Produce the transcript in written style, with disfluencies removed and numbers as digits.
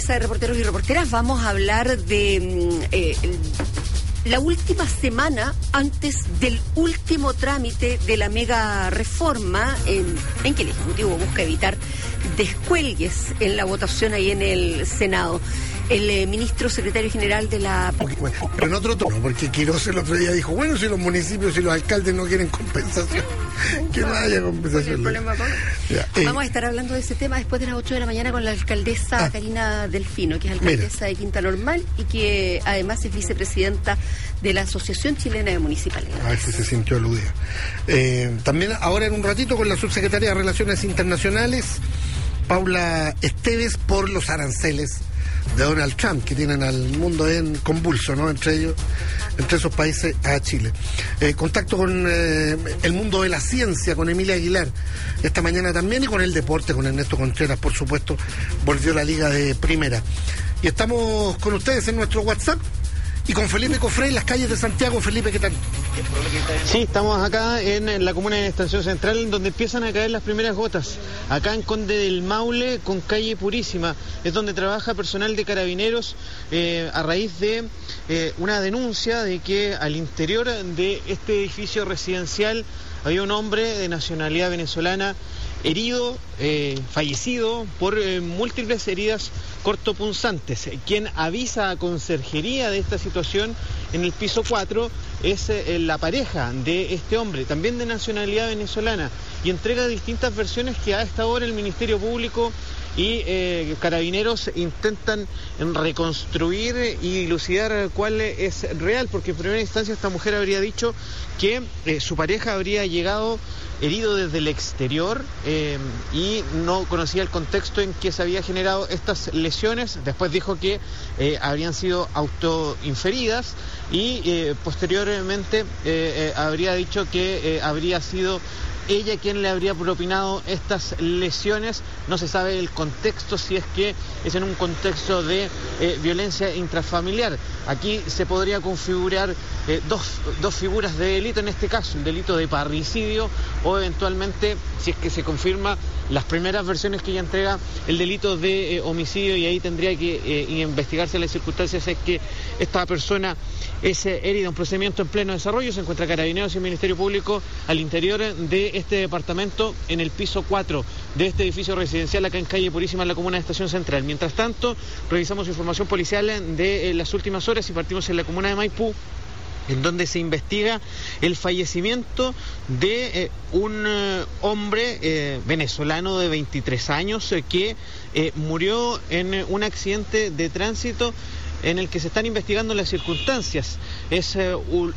mesa de reporteros y reporteras vamos a hablar de la última semana antes del último trámite de la mega reforma en que el Ejecutivo busca evitar descuelgues en la votación ahí en el Senado. El ministro secretario general de la... Pero en otro tono, porque Quirós el otro día dijo, bueno, si los municipios y los alcaldes no quieren compensación, que no haya compensación. Vamos a estar hablando de ese tema después de las 8 de la mañana con la alcaldesa Karina Delfino, que es alcaldesa de Quinta Normal y que además es vicepresidenta de la Asociación Chilena de Municipalidades. A ver si se sintió aludida. También ahora en un ratito con la subsecretaria de Relaciones Internacionales, Paula Esteves, por los aranceles de Donald Trump, que tienen al mundo en convulso, ¿no? Entre esos países a Chile. Contacto con el mundo de la ciencia, con Emilia Aguilar, esta mañana también, y con el deporte, con Ernesto Contreras, por supuesto, volvió la Liga de Primera. Y estamos con ustedes en nuestro WhatsApp, y con Felipe Cofré en las calles de Santiago. Felipe, ¿qué tal? Sí, estamos acá en la comuna de Estación Central, donde empiezan a caer las primeras gotas. Acá en Conde del Maule, con calle Purísima, es donde trabaja personal de Carabineros a raíz de una denuncia de que al interior de este edificio residencial había un hombre de nacionalidad venezolana herido, fallecido por múltiples heridas cortopunzantes. Quien avisa a Conserjería de esta situación en el piso 4 es la pareja de este hombre, también de nacionalidad venezolana, y entrega distintas versiones que a esta hora el Ministerio Público y Carabineros intentan reconstruir y dilucidar cuál es real, porque en primera instancia esta mujer habría dicho que su pareja habría llegado herido desde el exterior y no conocía el contexto en que se había generado estas lesiones. Después dijo que habrían sido autoinferidas y posteriormente habría dicho que habría sido ella quien le habría propinado estas lesiones. No se sabe el contexto, si es que es en un contexto de violencia intrafamiliar. Aquí se podría configurar dos figuras de delito, en este caso el delito de parricidio, o eventualmente, si es que se confirma las primeras versiones que ella entrega, el delito de homicidio, y ahí tendría que investigarse las circunstancias. Es que esta persona es herida. Un procedimiento en pleno desarrollo. Se encuentra Carabineros y el Ministerio Público al interior de este departamento, en el piso 4 de este edificio residencial acá en calle Purísima, en la comuna de Estación Central. Mientras tanto, revisamos información policial de las últimas horas y partimos en la comuna de Maipú, en donde se investiga el fallecimiento de un hombre venezolano de 23 años que murió en un accidente de tránsito en el que se están investigando las circunstancias. Es